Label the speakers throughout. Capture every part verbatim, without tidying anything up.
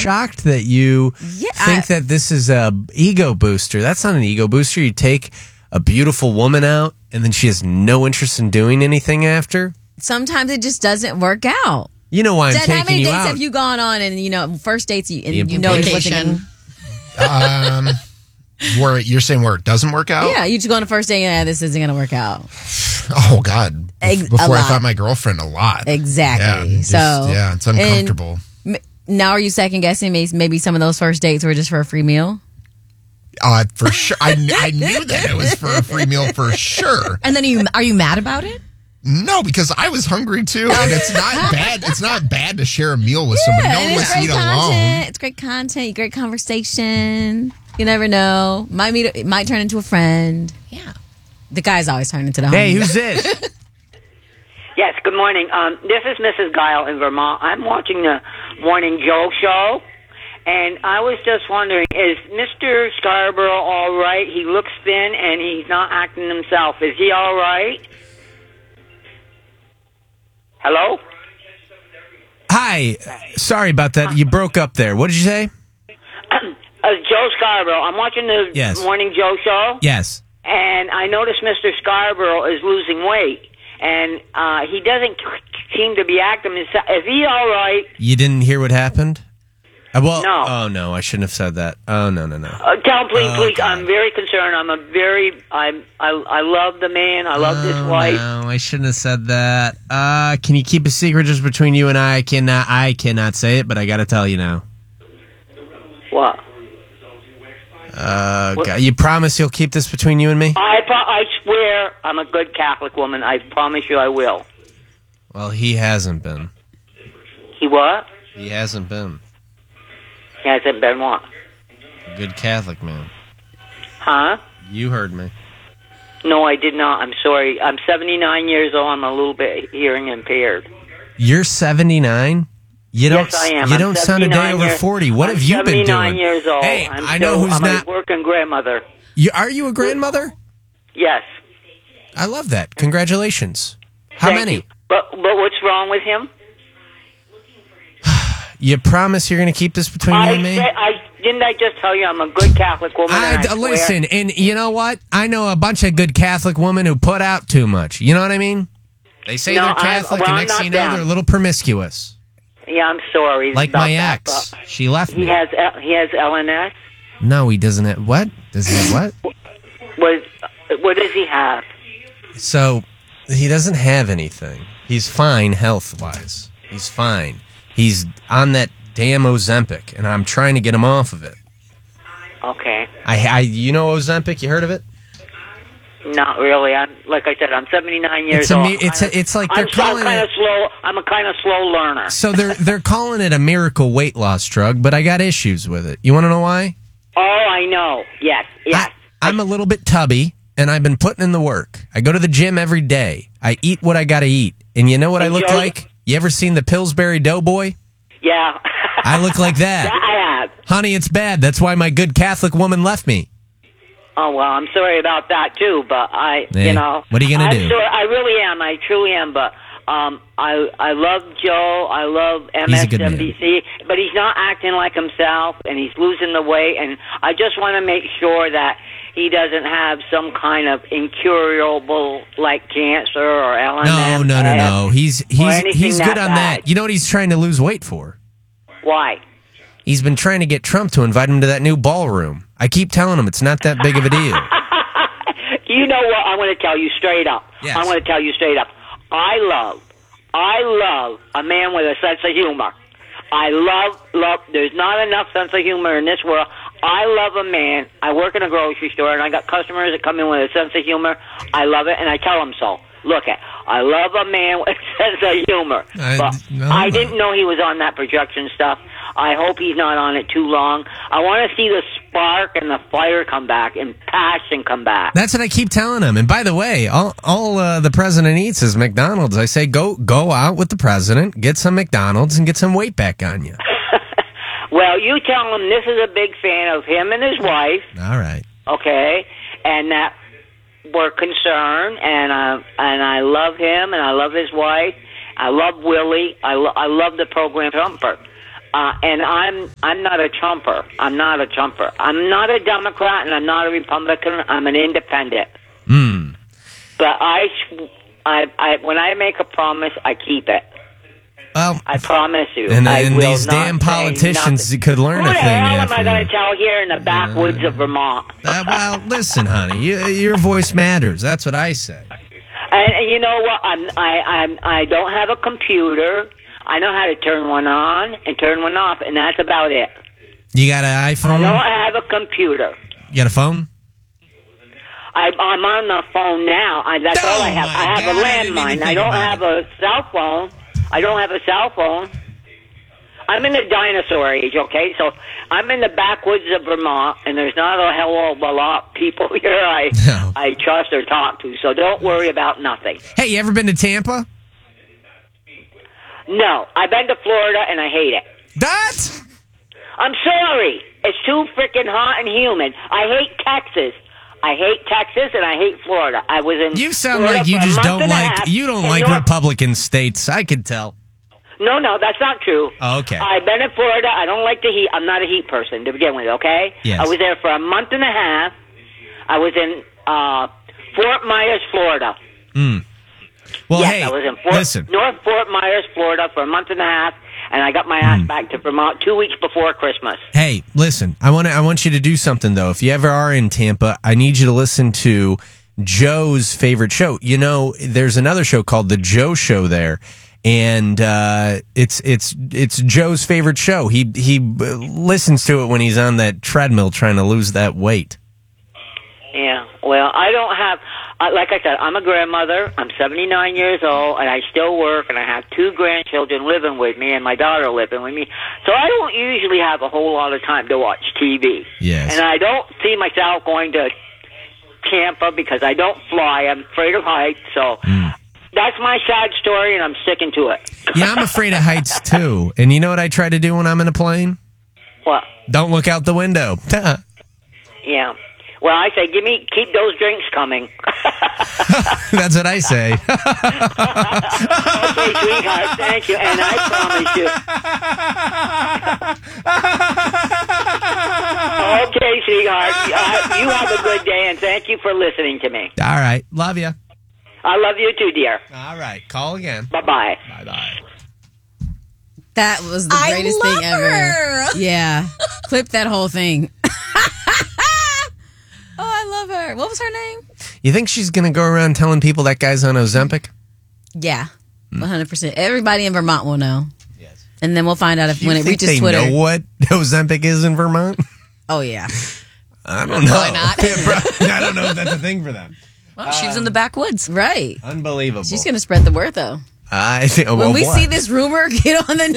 Speaker 1: shocked that you
Speaker 2: Yeah,
Speaker 1: think
Speaker 2: I-
Speaker 1: that this is a ego booster. That's not an ego booster. You take a beautiful woman out, and then she has no interest in doing anything after.
Speaker 2: Sometimes it just doesn't work out.
Speaker 1: You know why I'm
Speaker 2: Jen,
Speaker 1: taking
Speaker 2: how many
Speaker 1: you
Speaker 2: dates
Speaker 1: out.
Speaker 2: have you gone on? And you know, first dates, you, and
Speaker 1: The
Speaker 2: you know it wasn't
Speaker 3: implication.
Speaker 2: gonna-
Speaker 4: Um, where you're saying where it doesn't work out?
Speaker 2: Yeah, you just go on the first date. Yeah, this isn't going to work out.
Speaker 4: Oh God.
Speaker 2: Ex- a
Speaker 4: Before I
Speaker 2: lot.
Speaker 4: thought my girlfriend a lot.
Speaker 2: Exactly.
Speaker 4: Yeah, just-
Speaker 2: so
Speaker 4: yeah, it's
Speaker 2: and
Speaker 4: uncomfortable.
Speaker 2: m- now, are you second guessing maybe maybe some of those first dates were just for a free meal?
Speaker 4: Uh, for sure. I, kn- I knew that it was for a free meal for sure.
Speaker 3: And then are you, are you mad about it?
Speaker 4: No, because I was hungry too, and it's not bad. It's not bad to share a meal with someone. No
Speaker 2: and
Speaker 4: one
Speaker 2: it's
Speaker 4: wants to
Speaker 2: great
Speaker 4: eat
Speaker 2: content.
Speaker 4: alone.
Speaker 2: It's great content. Great conversation. You never know. Might meet. It might turn into a friend.
Speaker 3: Yeah.
Speaker 2: The guys always turn into the.
Speaker 1: Hey,
Speaker 2: homie.
Speaker 1: who's this?
Speaker 5: Yes, good morning. Um, this is Missus Guile in Vermont. I'm watching the Morning Joe show, and I was just wondering, is Mister Scarborough all right? He looks thin, and he's not acting himself. Is he all right? Hello?
Speaker 1: Hi. Sorry about that. You broke up there. What did you say?
Speaker 5: uh, Joe Scarborough. I'm watching the
Speaker 1: Yes.
Speaker 5: Morning Joe show,
Speaker 1: Yes.
Speaker 5: and I noticed Mister Scarborough is losing weight, and uh, he doesn't seem to be acting himself. Is he all right?
Speaker 1: You didn't hear what happened? Uh, well,
Speaker 5: No.
Speaker 1: oh no, I shouldn't have said that. Oh no, no, no.
Speaker 5: Uh, tell him, please,
Speaker 1: Oh,
Speaker 5: please.
Speaker 1: God.
Speaker 5: I'm very concerned. I'm a very, I'm, I, I love the man. I love his
Speaker 1: Oh,
Speaker 5: wife.
Speaker 1: No, I shouldn't have said that. Uh, can you keep a secret just between you and I? I cannot. I cannot say it, but I got to tell you now.
Speaker 5: What?
Speaker 1: Uh,
Speaker 5: What?
Speaker 1: God, you promise you'll keep this between you and me?
Speaker 5: I, pro- I swear, I'm a good Catholic woman. I promise you, I will.
Speaker 1: Well, he hasn't been.
Speaker 5: He what?
Speaker 1: He hasn't been
Speaker 5: He hasn't been what?
Speaker 1: a good Catholic man.
Speaker 5: Huh?
Speaker 1: You heard me.
Speaker 5: No, I did not. I'm sorry. I'm seventy-nine years old. I'm a little bit hearing impaired.
Speaker 1: You're seventy-nine. You don't.
Speaker 5: Yes, I am.
Speaker 1: You
Speaker 5: I'm
Speaker 1: don't sound a day
Speaker 5: seventy-nine
Speaker 1: over
Speaker 5: years-
Speaker 1: forty. What
Speaker 5: I'm
Speaker 1: have you been
Speaker 5: seventy-nine
Speaker 1: doing?
Speaker 5: years old.
Speaker 1: Hey,
Speaker 5: I'm
Speaker 1: I know
Speaker 5: still,
Speaker 1: who's
Speaker 5: I'm
Speaker 1: not.
Speaker 5: a working grandmother.
Speaker 1: You, are you a grandmother?
Speaker 5: Yes.
Speaker 1: I love that. Congratulations. How
Speaker 5: Thank
Speaker 1: many?
Speaker 5: you. But but what's wrong with him?
Speaker 1: You promise you're going to keep this between you
Speaker 5: I
Speaker 1: and me?
Speaker 5: said, I didn't I just tell you I'm a good Catholic woman.
Speaker 1: I,
Speaker 5: and I swear-
Speaker 1: listen, and you know what? I know a bunch of good Catholic women who put out too much. You know what I mean? They say
Speaker 5: No,
Speaker 1: they're
Speaker 5: I'm-
Speaker 1: Catholic,
Speaker 5: well,
Speaker 1: and
Speaker 5: I'm
Speaker 1: next
Speaker 5: not
Speaker 1: thing you know,
Speaker 5: them.
Speaker 1: they're a little promiscuous.
Speaker 5: Yeah, I'm sorry.
Speaker 1: Like
Speaker 5: about
Speaker 1: my
Speaker 5: that,
Speaker 1: ex.
Speaker 5: but
Speaker 1: She left
Speaker 5: He
Speaker 1: me.
Speaker 5: has L- he has L N S.
Speaker 1: No, he doesn't have. What? Does he have what?
Speaker 5: What what does he have?
Speaker 1: So, he doesn't have anything. He's fine health-wise. He's fine. He's on that damn Ozempic, and I'm trying to get him off of it.
Speaker 5: Okay.
Speaker 1: I, I you know Ozempic? You heard of it?
Speaker 5: Not really. I'm like I said. I'm seventy-nine years
Speaker 1: It's a
Speaker 5: old.
Speaker 1: me- it's a- it's like they're
Speaker 5: I'm, so- I'm
Speaker 1: calling
Speaker 5: kind
Speaker 1: it-
Speaker 5: of slow. I'm a kind of slow learner.
Speaker 1: So they're they're calling it a miracle weight loss drug, but I got issues with it. You want to know why?
Speaker 5: Oh, I know. Yes. Yes.
Speaker 1: I, I'm a little bit tubby, and I've been putting in the work. I go to the gym every day. I eat what I got to eat, and you know what I
Speaker 5: And
Speaker 1: look
Speaker 5: Joe-
Speaker 1: like? You ever seen the Pillsbury Doughboy?
Speaker 5: yeah.
Speaker 1: I look like that.
Speaker 5: Yeah, I have.
Speaker 1: Honey, it's bad. That's why my good Catholic woman left me.
Speaker 5: Oh well, I'm sorry about that too. But I,
Speaker 1: Hey,
Speaker 5: you know,
Speaker 1: what are you gonna
Speaker 5: I'm
Speaker 1: do?
Speaker 5: Sorry, I really am. I truly am. But um, I I love Joe. I love
Speaker 1: He's a good man.
Speaker 5: M S N B C. But he's not acting like himself, and he's losing the weight. And I just want to make sure that he doesn't have some kind of incurable like cancer or L N S.
Speaker 1: No, no, no, no. He's he's
Speaker 5: anything
Speaker 1: he's good
Speaker 5: that
Speaker 1: on
Speaker 5: bad.
Speaker 1: that. You know what he's trying to lose weight for?
Speaker 5: Why?
Speaker 1: He's been trying to get Trump to invite him to that new ballroom. I keep telling him it's not that big of a deal.
Speaker 5: You know what? I want to tell you straight up.
Speaker 1: Yes.
Speaker 5: I want to tell you straight up. I love, I love a man with a sense of humor. I love, love. There's not enough sense of humor in this world. I love a man. I work in a grocery store, and I got customers that come in with a sense of humor. I love it, and I tell them so. Look at, I love a man with a sense of humor.
Speaker 1: I-
Speaker 5: but
Speaker 1: no,
Speaker 5: I
Speaker 1: no.
Speaker 5: didn't know he was on that projection stuff. I hope he's not on it too long. I want to see the spark and the fire come back and passion come back.
Speaker 1: That's what I keep telling him. And by the way, all all uh, the president eats is McDonald's. I say go go out with the president, get some McDonald's, and get some weight back on you.
Speaker 5: Well, you tell him this is a big fan of him and his wife,
Speaker 1: All right.
Speaker 5: okay, and that we're concerned, and uh, and I love him, and I love his wife. I love Willie. I, lo- I love the program Trumper. Uh, and I'm I'm not a Trumper. I'm not a Trumper. I'm not a Democrat, and I'm not a Republican. I'm an independent.
Speaker 1: Hmm.
Speaker 5: But I, I, I, when I make a promise, I keep it.
Speaker 1: Well,
Speaker 5: I promise you.
Speaker 1: and,
Speaker 5: I
Speaker 1: and
Speaker 5: will
Speaker 1: these
Speaker 5: not
Speaker 1: damn
Speaker 5: say
Speaker 1: politicians
Speaker 5: nothing.
Speaker 1: could learn
Speaker 5: Who
Speaker 1: a
Speaker 5: the
Speaker 1: thing
Speaker 5: hell am
Speaker 1: after
Speaker 5: I going
Speaker 1: that.
Speaker 5: to tell here in the backwoods of Vermont?
Speaker 1: Uh, well, listen, honey, you, your voice matters. That's what I say.
Speaker 5: And, and you know what? I'm, I, I'm, I don't have a computer. I know how to turn one on and turn one off, and that's about it.
Speaker 1: You got an
Speaker 5: I
Speaker 1: iPhone?
Speaker 5: don't have a computer.
Speaker 1: You got a phone?
Speaker 5: I, I'm on the phone now. I, that's
Speaker 1: Oh,
Speaker 5: all I have.
Speaker 1: my
Speaker 5: I have
Speaker 1: God,
Speaker 5: a
Speaker 1: I didn't even
Speaker 5: landline.
Speaker 1: think
Speaker 5: I don't
Speaker 1: about
Speaker 5: have a cell phone. I don't have a cell phone. I'm in the dinosaur age, okay? So I'm in the backwoods of Vermont, and there's not a hell of a lot of people here I,
Speaker 1: No.
Speaker 5: I trust or talk to. So don't worry about nothing.
Speaker 1: Hey, you ever been to Tampa?
Speaker 5: No, I've been to Florida, and I hate it.
Speaker 1: That?
Speaker 5: I'm sorry. It's too freaking hot and humid. I hate Texas. I hate Texas, and I hate Florida. I was in
Speaker 1: You sound
Speaker 5: Florida
Speaker 1: like you
Speaker 5: for a
Speaker 1: just
Speaker 5: month
Speaker 1: don't
Speaker 5: and a
Speaker 1: like
Speaker 5: half
Speaker 1: you don't
Speaker 5: in
Speaker 1: like
Speaker 5: North-
Speaker 1: Republican states. I could tell.
Speaker 5: No, no, that's not true.
Speaker 1: Oh, okay.
Speaker 5: I've been in Florida. I don't like the heat. I'm not a heat person to begin with, okay?
Speaker 1: Yes.
Speaker 5: I was there for a month and a half. I was in uh, Fort Myers, Florida.
Speaker 1: Mm. Well,
Speaker 5: yes,
Speaker 1: hey,
Speaker 5: I was in Fort,
Speaker 1: listen.
Speaker 5: North Fort Myers, Florida for a month and a half, and I got my ass
Speaker 1: Hmm.
Speaker 5: back to Vermont two weeks before Christmas.
Speaker 1: Hey, listen. I want to. I want you to do something though. If you ever are in Tampa, I need you to listen to Joe's favorite show. You know, there's another show called The Joe Show there, and uh, it's it's it's Joe's favorite show. He he uh, listens to it when he's on that treadmill trying to lose that weight.
Speaker 5: Yeah, well, I don't have, uh, like I said, I'm a grandmother. I'm seventy-nine years old, and I still work, and I have two grandchildren living with me, and my daughter living with me. So I don't usually have a whole lot of time to watch T V.
Speaker 1: Yes.
Speaker 5: And I don't see myself going to Tampa because I don't fly. I'm afraid of heights, so that's my sad story, and I'm sticking to it.
Speaker 1: Yeah, I'm afraid of heights too. And you know what I try to do when I'm in a plane?
Speaker 5: Well,
Speaker 1: Don't look out the window.
Speaker 5: yeah. Well, I say, give me, keep those drinks coming.
Speaker 1: That's what I say.
Speaker 5: Okay, sweetheart, thank you, and I promise you. Okay, sweetheart, uh, you have a good day, and thank you for listening to me.
Speaker 1: All right. Love you.
Speaker 5: I love you too, dear.
Speaker 1: All right. Call again.
Speaker 5: Bye-bye.
Speaker 1: Bye-bye.
Speaker 2: That was the
Speaker 3: I
Speaker 2: greatest
Speaker 3: love
Speaker 2: thing ever.
Speaker 3: her.
Speaker 2: Yeah. Clip that whole thing. Oh, I love her. What was her name?
Speaker 1: You think she's going to go around telling people that guy's on Ozempic?
Speaker 2: Yeah. one hundred percent. Everybody in Vermont will know.
Speaker 1: Yes.
Speaker 2: And then we'll find out if
Speaker 1: Do you
Speaker 2: when it
Speaker 1: think
Speaker 2: reaches
Speaker 1: they
Speaker 2: Twitter.
Speaker 1: know what Ozempic is in Vermont?
Speaker 2: Oh, yeah.
Speaker 1: I don't know.
Speaker 3: Probably not.
Speaker 1: I don't know if that's a thing for them.
Speaker 3: Well, she was in the backwoods.
Speaker 2: Right.
Speaker 1: Unbelievable.
Speaker 2: She's going to spread the word, though.
Speaker 1: I think,
Speaker 2: When
Speaker 1: well,
Speaker 2: we
Speaker 1: what?
Speaker 2: see this rumor get on the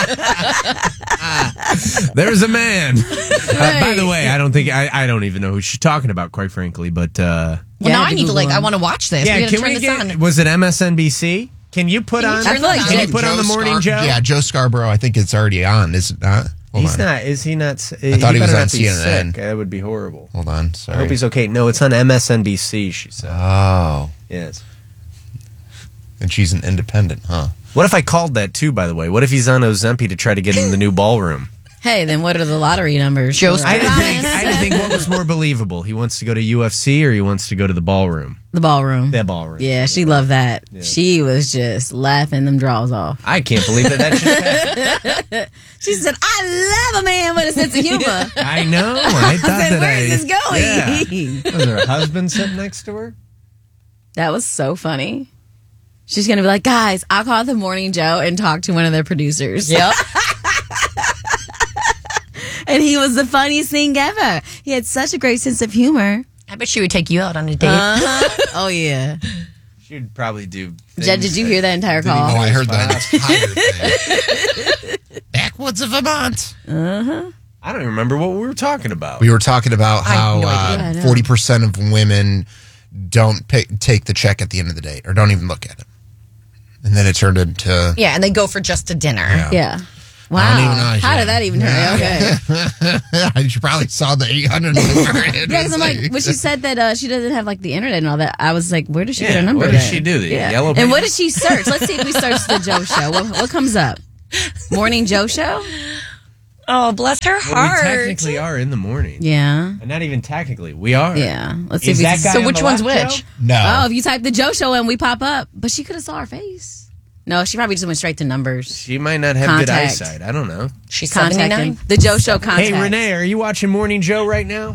Speaker 2: news.
Speaker 1: There's a man. Uh, by the way, I don't think I, I don't even know who she's talking about, quite frankly. But uh,
Speaker 3: Well,
Speaker 2: Yeah,
Speaker 3: now
Speaker 2: I
Speaker 3: I
Speaker 2: had
Speaker 3: need to
Speaker 2: Google
Speaker 3: like. I
Speaker 2: him.
Speaker 3: want to watch this.
Speaker 1: yeah,
Speaker 3: we gotta
Speaker 1: can
Speaker 3: turn
Speaker 1: we
Speaker 3: this
Speaker 1: get?
Speaker 3: on.
Speaker 1: Was it M S N B C? Can you put
Speaker 3: Can you
Speaker 1: on?
Speaker 3: turn
Speaker 2: I feel like
Speaker 3: that
Speaker 1: Can
Speaker 3: on?
Speaker 1: you put on the
Speaker 4: Joe
Speaker 1: morning
Speaker 4: Scar-
Speaker 1: Joe?
Speaker 4: Yeah, Joe Scarborough. I think it's already on, is it not? Hold
Speaker 1: He's
Speaker 4: on.
Speaker 1: not. Is he not? s-
Speaker 4: I thought he was
Speaker 1: better
Speaker 4: on
Speaker 1: not be
Speaker 4: C N N.
Speaker 1: sick. That would be horrible.
Speaker 4: Hold on.
Speaker 1: I
Speaker 4: Sorry.
Speaker 1: hope he's okay. No, it's on M S N B C. She said.
Speaker 4: Oh,
Speaker 1: Yes.
Speaker 4: and she's an independent, huh?
Speaker 1: What if I called that too? By the way, what if he's on Ozempic to try to get in the new ballroom?
Speaker 2: Hey, then what are the lottery numbers?
Speaker 3: Joe
Speaker 1: I didn't
Speaker 3: Promise.
Speaker 1: think. I didn't think what was more believable. He wants to go to U F C or he wants to go to the ballroom.
Speaker 2: The ballroom.
Speaker 1: That ballroom.
Speaker 2: Yeah, she loved that. She was just laughing them draws off.
Speaker 1: I can't believe that. That just happened.
Speaker 2: She said, I love a man with a sense of humor.
Speaker 1: I know. I thought
Speaker 2: I said,
Speaker 1: that
Speaker 2: where
Speaker 1: I,
Speaker 2: is this going?
Speaker 1: Yeah. Was her husband sitting next to her?
Speaker 2: That was so funny. She's going to be like, guys, I'll call the Morning Joe and talk to one of their producers.
Speaker 3: Yep.
Speaker 2: And he was the funniest thing ever. He had such a great sense of humor.
Speaker 3: I bet she would take you out on a date.
Speaker 2: Uh-huh. Oh, yeah.
Speaker 1: She'd probably do.
Speaker 2: Jed, did you hear that entire
Speaker 4: Oh,
Speaker 2: call?
Speaker 4: I heard that entire thing. Backwoods of Vermont.
Speaker 1: I don't even remember what we were talking about.
Speaker 4: We were talking about
Speaker 3: I have
Speaker 4: how
Speaker 3: no idea.
Speaker 2: I
Speaker 4: uh,
Speaker 2: know.
Speaker 4: forty percent of women don't pay, take the check at the end of the day or don't even look at it. And then it turned into.
Speaker 3: Yeah, and they go for just a dinner.
Speaker 2: Yeah. Wow.
Speaker 4: I don't even know.
Speaker 2: How did that even hurt? Okay.
Speaker 4: You probably saw the eight hundred number.
Speaker 2: Yeah, because I'm like, when she said that uh, she doesn't have like the internet and all that, I was like, where does she get
Speaker 1: Yeah,
Speaker 2: her number?
Speaker 1: what does
Speaker 2: then?
Speaker 1: she do? The
Speaker 2: Yeah.
Speaker 1: yellow
Speaker 2: And
Speaker 1: pages?
Speaker 2: what does she search? Let's see if we search the Joe Show. What, what comes up? Morning Joe Show?
Speaker 3: Oh, bless her
Speaker 1: Well,
Speaker 3: heart.
Speaker 1: we technically are in the morning.
Speaker 2: Yeah.
Speaker 1: And not even technically. We are.
Speaker 2: Yeah. Let's see
Speaker 1: Is
Speaker 2: if
Speaker 1: that
Speaker 2: we
Speaker 1: guy
Speaker 3: So
Speaker 1: on
Speaker 3: which
Speaker 1: the
Speaker 3: one's
Speaker 1: left,
Speaker 3: which?
Speaker 1: Joe?
Speaker 4: No.
Speaker 2: Oh, if you type the Joe Show in, we pop up. But she could have saw her face. No, she probably just went straight to numbers.
Speaker 1: She might not have good
Speaker 2: Contact.
Speaker 1: eyesight. I don't know.
Speaker 3: She's
Speaker 2: Contact
Speaker 3: seventy-nine.
Speaker 2: him. The Joe Show contact.
Speaker 1: Hey, Renee, are you watching Morning Joe right now?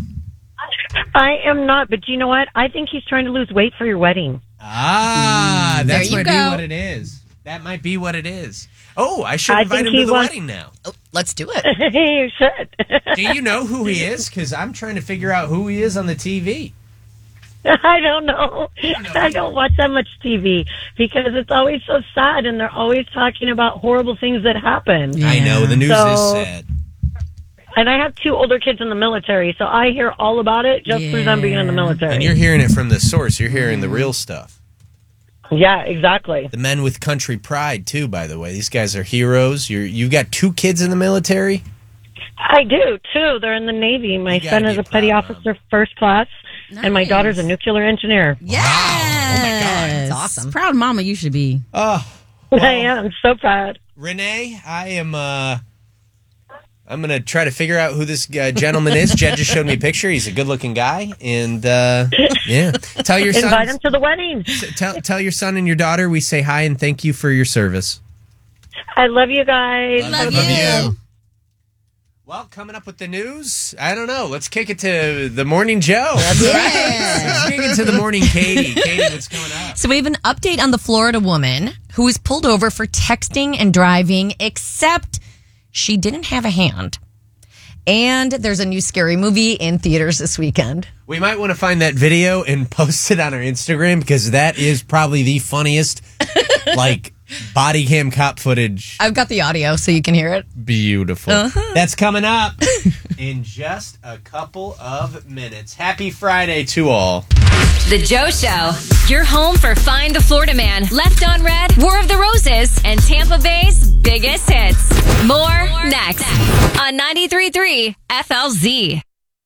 Speaker 6: I am not, but you know what? I think he's trying to lose weight for your wedding.
Speaker 1: Ah,
Speaker 2: There
Speaker 1: that's
Speaker 2: you
Speaker 1: might
Speaker 2: go.
Speaker 1: be what it is. That might be what it is. Oh, I should
Speaker 6: I
Speaker 1: invite
Speaker 6: think
Speaker 1: him to
Speaker 6: he
Speaker 1: the
Speaker 6: wants-
Speaker 1: wedding now.
Speaker 3: Oh, let's do it.
Speaker 6: You should.
Speaker 1: Do you know who he is? Because I'm trying to figure out who he is on the T V.
Speaker 6: I don't know. I don't watch that much T V because it's always so sad and they're always talking about horrible things that happen.
Speaker 1: I know, the news
Speaker 6: So-
Speaker 1: is sad.
Speaker 6: And I have two older kids in the military, so I hear all about it just through them being in the military.
Speaker 1: And you're hearing it from the source. You're hearing the real stuff.
Speaker 6: Yeah, exactly.
Speaker 1: The men with country pride, too, by the way. These guys are heroes. You're, you've got two kids in the military?
Speaker 6: I do, too. They're in the Navy. My
Speaker 1: You gotta
Speaker 6: son
Speaker 1: be
Speaker 6: is a
Speaker 1: proud
Speaker 6: petty
Speaker 1: of them.
Speaker 6: officer first class, and my
Speaker 2: Nice.
Speaker 6: daughter's a nuclear engineer.
Speaker 2: Yes.
Speaker 3: Oh my God, that's awesome.
Speaker 2: Proud mama you should be.
Speaker 1: Oh,
Speaker 6: I am so proud.
Speaker 1: Renee, I am, uh... I'm going to try to figure out who this uh, gentleman is. Jed just showed me a picture. He's a good-looking guy. And, uh, yeah. Tell your son...
Speaker 6: Invite him to the wedding.
Speaker 1: Tell, tell your son and your daughter we say hi and thank you for your service.
Speaker 6: I love you guys.
Speaker 2: Love
Speaker 1: Love
Speaker 2: you.
Speaker 1: you. Well, coming up with the news, I don't know. Let's kick it to the Morning Joe. That's right. Let's kick it to the Morning Katie. Katie, what's going on?
Speaker 3: So we have an update on the Florida woman who was pulled over for texting and driving, except she didn't have a hand. And there's a new scary movie in theaters this weekend.
Speaker 1: We might want to find that video and post it on our Instagram because that is probably the funniest, like, body cam cop footage.
Speaker 3: I've got the audio so you can hear it.
Speaker 1: Beautiful.
Speaker 3: Uh-huh.
Speaker 1: That's coming up in just a couple of minutes. Happy Friday to all.
Speaker 7: The Joe Show. Your home for Find the Florida Man, Left on Red, War of the Roses, and Tampa Bay's biggest hits. More next on ninety-three point three F L Z.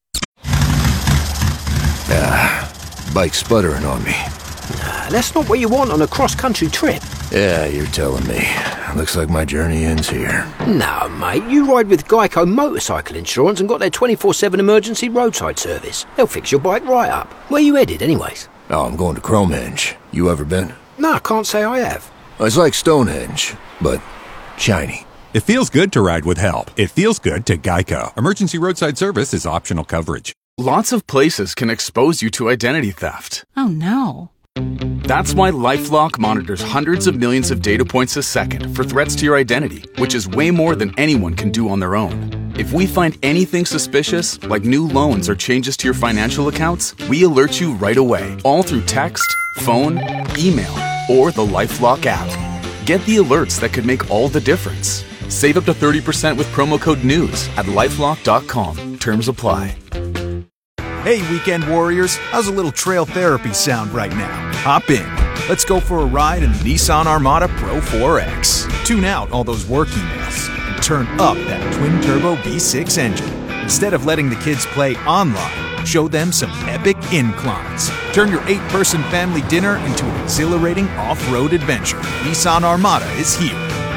Speaker 8: Bike sputtering on me.
Speaker 9: That's not what you want on a cross-country trip.
Speaker 8: Yeah, you're telling me. Looks like my journey ends here.
Speaker 9: No, mate, you ride with Geico Motorcycle Insurance and got their twenty-four seven emergency roadside service. They'll fix your bike right up. Where you headed, anyways?
Speaker 8: Oh, I'm going to Cromehenge. You ever been?
Speaker 9: No, I can't say I have.
Speaker 8: It's like Stonehenge, but shiny.
Speaker 10: It feels good to ride with help. It feels good to Geico. Emergency roadside service is optional coverage.
Speaker 11: Lots of places can expose you to identity theft.
Speaker 12: Oh, no.
Speaker 11: That's why LifeLock monitors hundreds of millions of data points a second for threats to your identity, which is way more than anyone can do on their own. If we find anything suspicious, like new loans or changes to your financial accounts, we alert you right away, all through text, phone, email, or the LifeLock app. Get the alerts that could make all the difference. Save up to thirty percent with promo code NEWS at lifelock dot com. Terms apply.
Speaker 13: Hey, weekend warriors, how's a little trail therapy sound right now? Hop in. Let's go for a ride in the Nissan Armada Pro four X. Tune out all those work emails and turn up that twin-turbo V six engine. Instead of letting the kids play online, show them some epic inclines. Turn your eight-person family dinner into an exhilarating off-road adventure. Nissan Armada is here.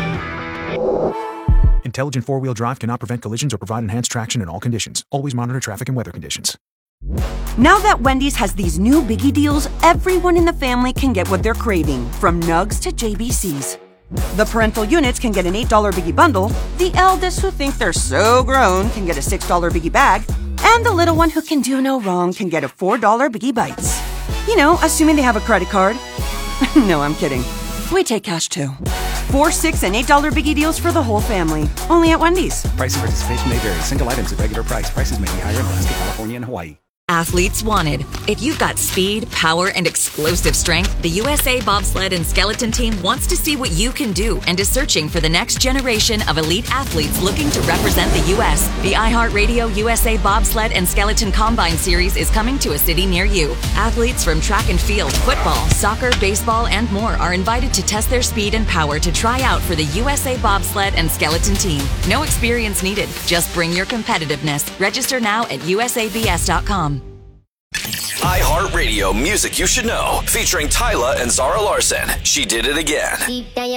Speaker 13: Intelligent four-wheel drive cannot prevent collisions or provide enhanced traction in all conditions. Always monitor traffic and weather conditions.
Speaker 14: Now that Wendy's has these new biggie deals, everyone in the family can get what they're craving, from nugs to J B Cs. The parental units can get an eight dollar biggie bundle, the eldest who think they're so grown can get a six dollar biggie bag, and the little one who can do no wrong can get a four dollar biggie bites. You know, assuming they have a credit card. No, I'm kidding. We take cash too. Four, six, and eight dollar biggie deals for the whole family. Only at Wendy's.
Speaker 13: Price and participation may vary. Single items at regular price. Prices may be higher in Alaska, California, and Hawaii.
Speaker 15: Athletes wanted. If you've got speed, power, and explosive strength, the U S A Bobsled and Skeleton Team wants to see what you can do and is searching for the next generation of elite athletes looking to represent the U S The iHeartRadio U S A Bobsled and Skeleton Combine Series is coming to a city near you. Athletes from track and field, football, soccer, baseball, and more are invited to test their speed and power to try out for the U S A Bobsled and Skeleton Team. No experience needed. Just bring your competitiveness. Register now at U S A B S dot com.
Speaker 16: iHeartRadio Music You Should Know, featuring Tyla and Zara Larson. She Did It Again.